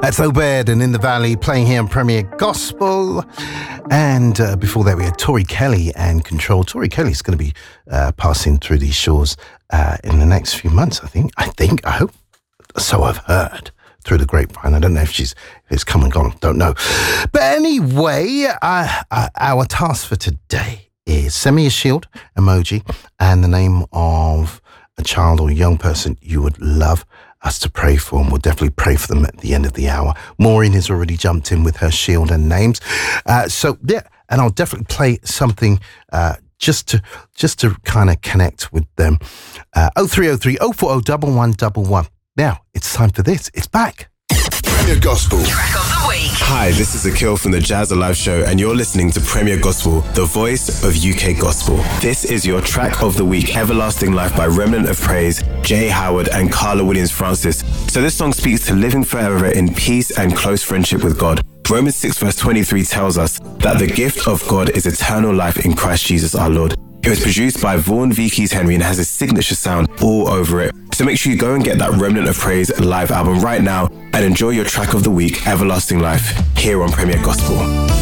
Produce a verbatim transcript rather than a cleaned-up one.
That's Obed and In the Valley playing here on Premier Gospel. And uh, before that, we had Tori Kelly and Control. Tori Kelly's going to be uh, passing through these shores uh, in the next few months, I think. I think, I hope. So I've heard through the grapevine. I don't know if she's if it's come and gone. Don't know. But anyway, uh, uh, our task for today is send me a shield emoji and the name of a child or young person you would love us to pray for, and we'll definitely pray for them at the end of the hour. Maureen has already jumped in with her shield and names. Uh, so, yeah, and I'll definitely play something uh, just to just to kind of connect with them. Uh, oh three oh three, oh four oh, one one one one. Now, it's time for this. It's back. Premier Gospel. Track of the week. Hi, this is Akil from the Jazz Alive Show, and you're listening to Premier Gospel, the voice of U K Gospel. This is your track of the week, Everlasting Life by Remnant of Praise, Jay Howard, and Carla Williams-Francis. So this song speaks to living forever in peace and close friendship with God. Romans six verse twenty-three tells us that the gift of God is eternal life in Christ Jesus our Lord. It was produced by Vaughan V. Keys Henry and has a signature sound all over it. So make sure you go and get that Remnant of Praise live album right now and enjoy your track of the week, Everlasting Life, here on Premier Gospel.